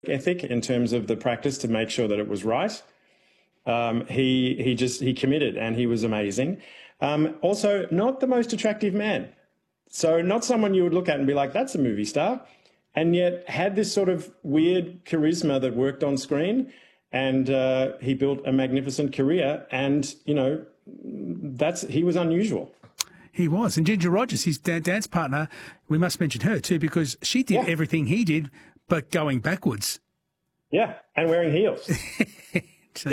ethic in terms of the practice to make sure that it was right. He committed, and he was amazing. Also, not the most attractive man. So not someone you would look at and be like, that's a movie star, and yet had this sort of weird charisma that worked on screen, and he built a magnificent career. And, you know, he was unusual. He was. And Ginger Rogers, his dance partner, we must mention her too, because she did everything he did, but going backwards. Yeah, and wearing heels. So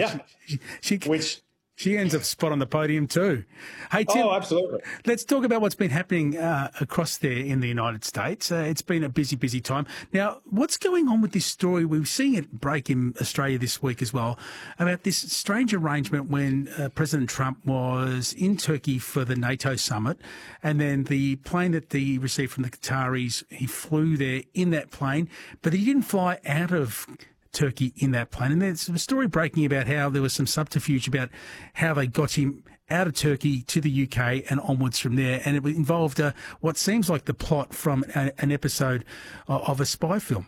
she ends up spot on the podium too. Hey, Tim, absolutely. Let's talk about what's been happening across there in the United States. It's been a busy, busy time. Now, what's going on with this story? We're seeing it break in Australia this week as well, about this strange arrangement when President Trump was in Turkey for the NATO summit, and then the plane that he received from the Qataris, he flew there in that plane, but he didn't fly out of Turkey in that plane. And there's a story breaking about how there was some subterfuge about how they got him out of Turkey to the UK and onwards from there. And it involved what seems like the plot from an episode of a spy film.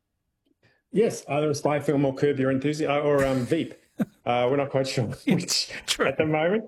Yes, either a spy film or Curb Your Enthusiasm or Veep. We're not quite sure which at the moment.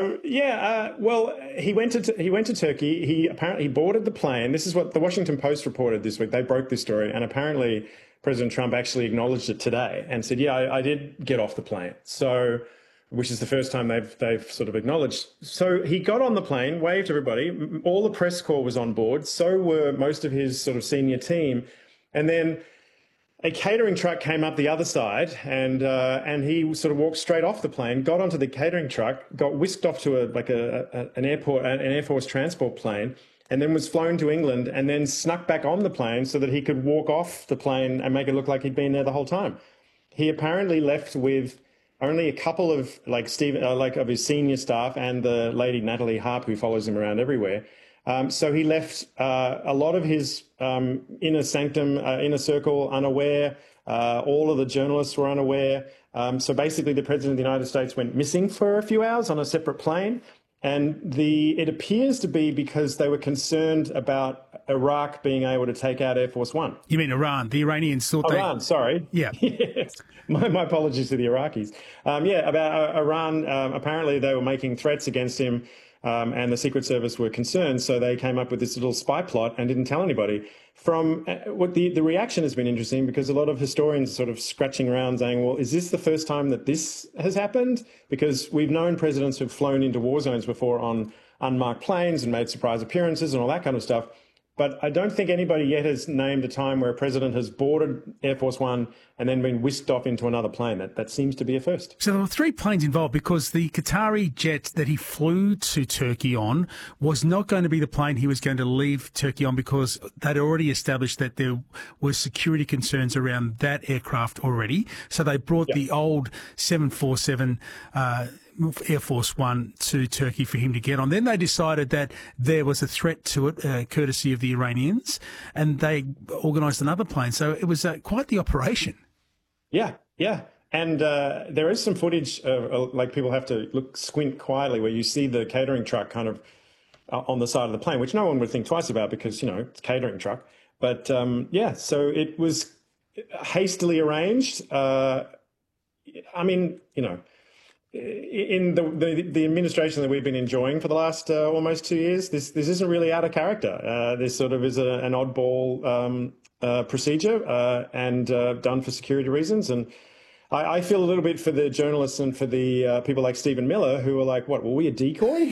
Well, he went to Turkey. He apparently boarded the plane. This is what the Washington Post reported this week. They broke this story, and apparently President Trump actually acknowledged it today and said, "Yeah, I did get off the plane." So, which is the first time they've sort of acknowledged. So he got on the plane, waved to everybody. All the press corps was on board. So were most of his sort of senior team, and then a catering truck came up the other side, and he sort of walked straight off the plane, got onto the catering truck, got whisked off to an Air Force transport plane, and then was flown to England, and then snuck back on the plane so that he could walk off the plane and make it look like he'd been there the whole time. He apparently left with only a couple of of his senior staff and the lady Natalie Harp, who follows him around everywhere. So he left a lot of his inner sanctum, inner circle unaware. All of the journalists were unaware. So basically the President of the United States went missing for a few hours on a separate plane. And it appears to be because they were concerned about Iraq being able to take out Air Force One. You mean Iran? The Iranians thought Iran, sorry. Yeah. Yes. My apologies to the Iraqis. About Iran. Apparently they were making threats against him. And the Secret Service were concerned, so they came up with this little spy plot and didn't tell anybody. From what the reaction has been interesting, because a lot of historians are sort of scratching around saying, well, is this the first time that this has happened? Because we've known presidents who've flown into war zones before on unmarked planes and made surprise appearances and all that kind of stuff. But I don't think anybody yet has named a time where a president has boarded Air Force One and then been whisked off into another plane. That seems to be a first. So there were 3 planes involved, because the Qatari jet that he flew to Turkey on was not going to be the plane he was going to leave Turkey on, because they'd already established that there were security concerns around that aircraft already. So they brought the old 747 Air Force One to Turkey for him to get on. Then they decided that there was a threat to it, courtesy of the Iranians, and they organised another plane. So it was quite the operation. Yeah. And there is some footage, like people have to squint quietly, where you see the catering truck kind of on the side of the plane, which no one would think twice about because, you know, it's a catering truck. But so it was hastily arranged. In the administration that we've been enjoying for the last almost 2 years, this isn't really out of character. This sort of is an oddball procedure and done for security reasons. And I feel a little bit for the journalists and for the people like Stephen Miller, who are like, what, were we a decoy?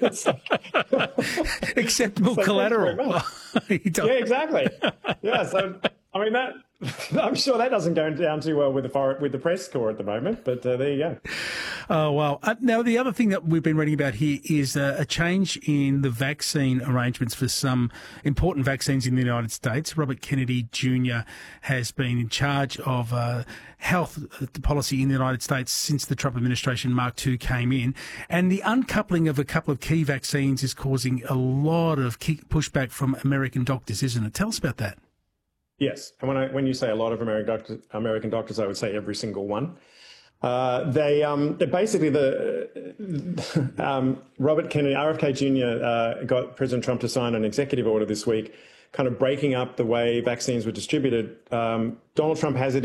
Acceptable collateral. Yeah, exactly. Yeah, so, I mean, I'm sure that doesn't go down too well with the press corps at the moment, but there you go. Oh, well. Now, the other thing that we've been reading about here is a change in the vaccine arrangements for some important vaccines in the United States. Robert Kennedy Jr. has been in charge of health policy in the United States since the Trump administration Mark II came in. And the uncoupling of a couple of key vaccines is causing a lot of pushback from American doctors, isn't it? Tell us about that. Yes, and when you say a lot of American doctors, I would say every single one. They basically Robert Kennedy, RFK Jr. Got President Trump to sign an executive order this week, kind of breaking up the way vaccines were distributed. Donald Trump has it